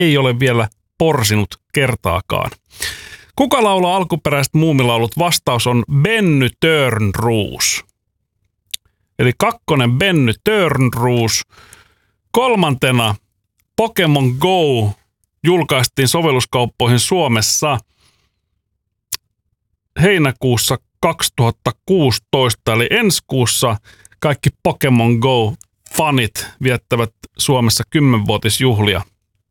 ei ole vielä porsinut kertaakaan. Kuka laulaa alkuperäiset muumilaulut? Vastaus on Benny Törnroos. Eli 2. Benny Törnroos. 3. Pokemon Go julkaistiin sovelluskauppoihin Suomessa heinäkuussa 2016, eli ensi kuussa kaikki Pokemon Go-fanit viettävät Suomessa 10-vuotisjuhlia.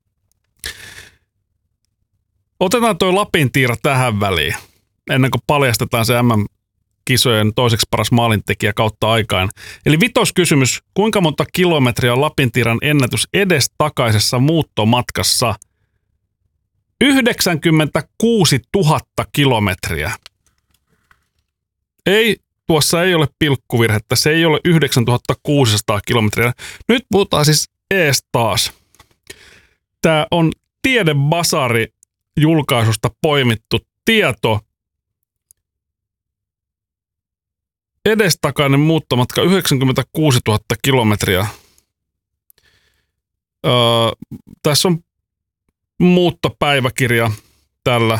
Otetaan toi Lapintiira tähän väliin, ennen kuin paljastetaan se MM-kisojen toiseksi paras maalintekijä kautta aikaan. Eli vitoskysymys, kuinka monta kilometriä on Lapintiiran ennätys edestakaisessa muuttomatkassa? 96 000 kilometriä. Ei, tuossa ei ole pilkkuvirhettä, se ei ole 9600 kilometriä. Nyt puhutaan siis ees taas. Tää on Tiedebasari julkaisusta poimittu tieto. Edestakainen muuttomatka 96 000 kilometriä. Tässä on muuttopäiväkirja tällä.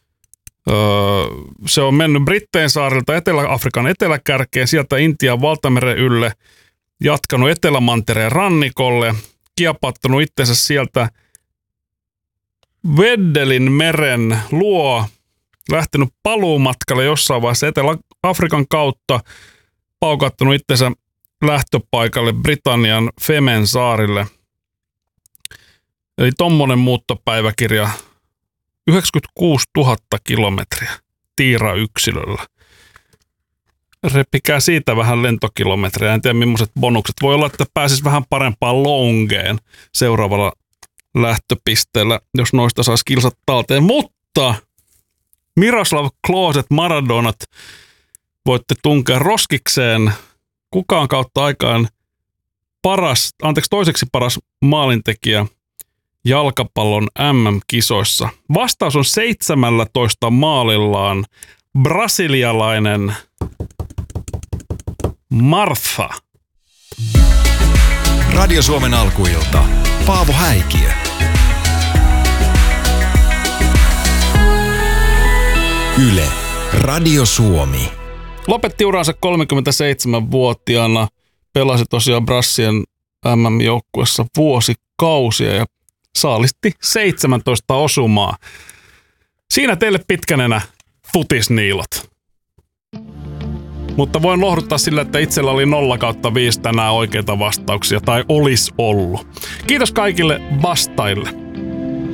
Se on mennyt Brittein saarilta Etelä-Afrikan eteläkärkeen, sieltä Intian valtameren ylle, jatkanut Etelämantereen rannikolle, kiepattanut itsensä sieltä Weddelin meren luo, lähtenyt paluumatkalle jossain vaiheessa Etelä-Afrikan kautta, paukattanut itsensä lähtöpaikalle Britannian Femen saarille. Eli tommonen muuttopäiväkirja. 96 000 kilometriä tiirayksilöllä. Repikää siitä vähän lentokilometriä. En tiedä millaiset bonukset. Voi olla, että pääsisi vähän parempaan longeen seuraavalla lähtöpisteellä, jos noista saisi kilsat talteen. Mutta Miroslav Kloset Maradonat voitte tunkea roskikseen. Kuka on kautta aikaan toiseksi paras maalintekijä jalkapallon MM-kisoissa? Vastaus on 17 maalillaan brasilialainen Martha. Radio Suomen alkuilta. Paavo Häikiö. Yle. Radio Suomi. Lopetti uransa 37-vuotiaana. Pelasi tosiaan Brassien MM-joukkuessa vuosikausia ja saalisti 17 osumaa. Siinä teille pitkänenä futisniilot. Mutta voin lohduttaa sillä, että itsellä oli 0/5 tänään oikeita vastauksia, tai olisi ollut. Kiitos kaikille vastaille.